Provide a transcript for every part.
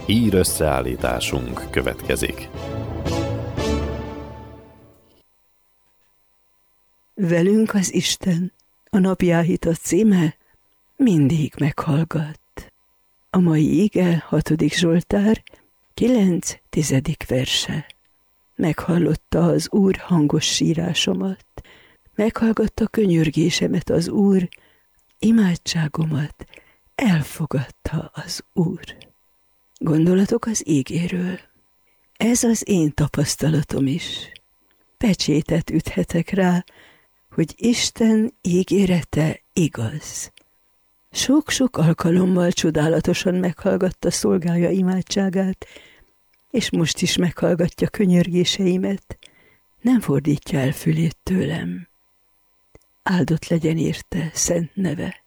Hír összeállításunk következik. Velünk az Isten, a napjáhított címe mindig meghallgat. A mai ige 6. Zsoltár 9-10. verse. Meghallotta az Úr hangos sírásomat, meghallgatta könyörgésemet az Úr, imádságomat elfogadta az Úr. Gondolatok az ígéről. Ez az én tapasztalatom is. Pecsétet üthetek rá, hogy Isten ígérete igaz. Sok-sok alkalommal csodálatosan meghallgatta szolgája imádságát, és most is meghallgatja könyörgéseimet, nem fordítja el fülét tőlem. Áldott legyen érte szent neve.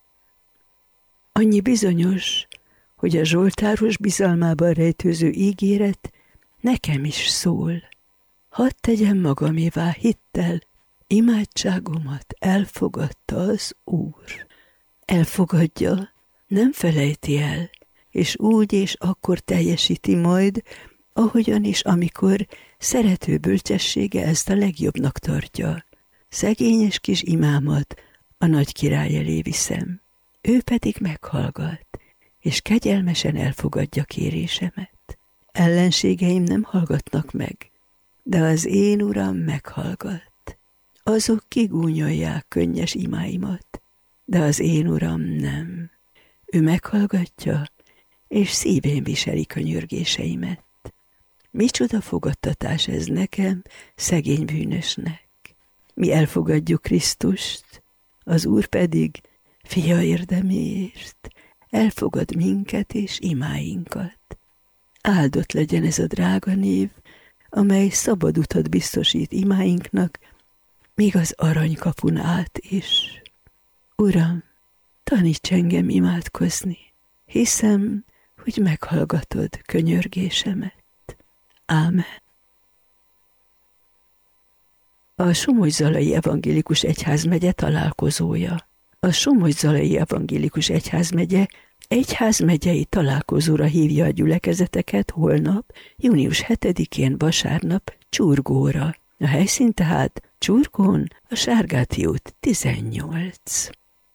Annyi bizonyos, hogy a zsoltáros bizalmában rejtőző ígéret nekem is szól. Hadd tegyem magamévá hittel, imádságomat elfogadta az Úr. Elfogadja, nem felejti el, és úgy és akkor teljesíti majd, ahogyan és amikor szerető bölcsessége ezt a legjobbnak tartja. Szegényes kis imámat a nagy király elé viszem. Ő pedig meghallgat, és kegyelmesen elfogadja kérésemet. Ellenségeim nem hallgatnak meg, de az én Uram meghallgat. Azok kigúnyolják könnyes imáimat, de az én Uram nem. Ő meghallgatja, és szívén viseli könyörgéseimet. Micsoda fogadtatás ez nekem, szegény bűnösnek. Mi elfogadjuk Krisztust, az Úr pedig fia érdeméért elfogad minket és imáinkat. Áldott legyen ez a drága név, amely szabad utat biztosít imáinknak, még az aranykapun át is. Uram, taníts engem imádkozni, hiszem, hogy meghallgatod könyörgésemet. Ámen. A Somogy-Zalai Evangélikus Egyházmegye találkozója. A Somogy-Zalai Evangélikus egyházmegyei találkozóra hívja a gyülekezeteket holnap, június 7-én vasárnap Csurgóra. A helyszín tehát Csurgón, a Sárgáti út 18.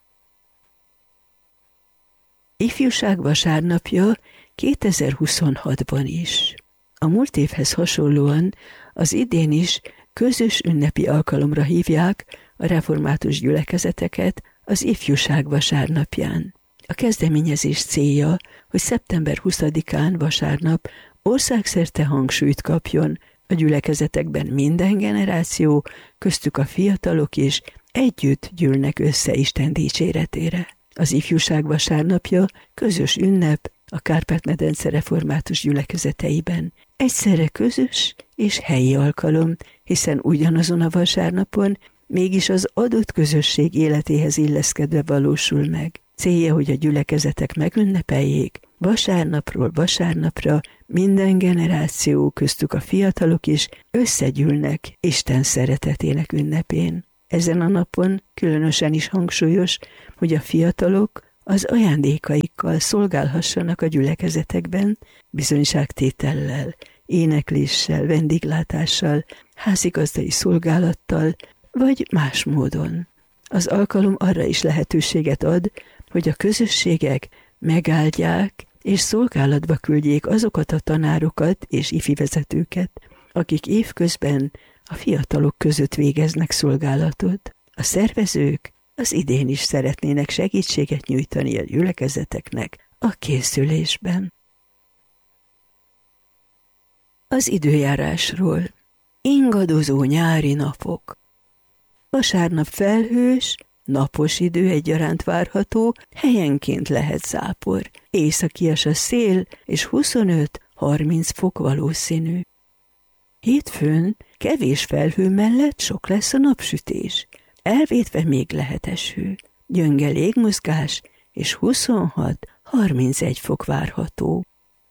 Ifjúság vasárnapja 2026-ban is. A múlt évhez hasonlóan az idén is közös ünnepi alkalomra hívják a református gyülekezeteket az ifjúság vasárnapján. A kezdeményezés célja, hogy szeptember 20-án vasárnap országszerte hangsúlyt kapjon, a gyülekezetekben minden generáció, köztük a fiatalok is együtt gyűlnek össze Isten dicséretére. Az ifjúság vasárnapja közös ünnep a Kárpát-medence református gyülekezeteiben. Egyszerre közös és helyi alkalom, hiszen ugyanazon a vasárnapon mégis az adott közösség életéhez illeszkedve valósul meg. Célja, hogy a gyülekezetek megünnepeljék, vasárnapról vasárnapra minden generáció, köztük a fiatalok is összegyűlnek Isten szeretetének ünnepén. Ezen a napon különösen is hangsúlyos, hogy a fiatalok az ajándékaikkal szolgálhassanak a gyülekezetekben, bizonyságtétellel, énekléssel, vendéglátással, házigazdai szolgálattal, vagy más módon. Az alkalom arra is lehetőséget ad, hogy a közösségek megáldják és szolgálatba küldjék azokat a tanárokat és ifivezetőket, akik évközben a fiatalok között végeznek szolgálatot. A szervezők az idén is szeretnének segítséget nyújtani a gyülekezeteknek a készülésben. Az időjárásról. Ingadozó nyári napok. Vasárnap felhős, napos idő egyaránt várható, helyenként lehet zápor. Északias a szél, és 25-30 fok valószínű. Hétfőn kevés felhő mellett sok lesz a napsütés. Elvétve még lehet eső. Gyönge légmozgás, és 26-31 fok várható.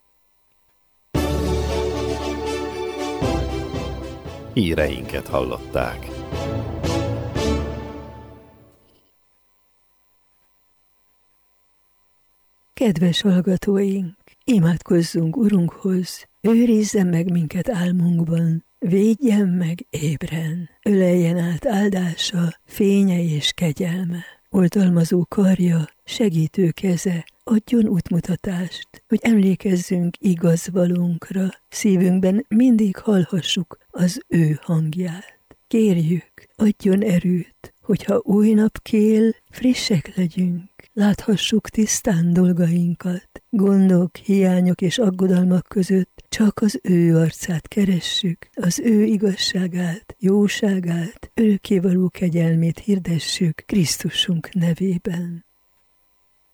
Híreinket hallották. Kedves hallgatóink! Imádkozzunk Urunkhoz, őrizzen meg minket álmunkban, védjen meg ébren, öleljen át áldása, fénye és kegyelme, oltalmazó karja, segítő keze, adjon útmutatást, hogy emlékezzünk igaz valónkra, szívünkben mindig hallhassuk az ő hangját. Kérjük, adjon erőt, hogyha új nap kél, frissek legyünk, láthassuk tisztán dolgainkat, gondok, hiányok és aggodalmak között csak az ő arcát keressük, az ő igazságát, jóságát, örökkévaló kegyelmét hirdessük Krisztusunk nevében.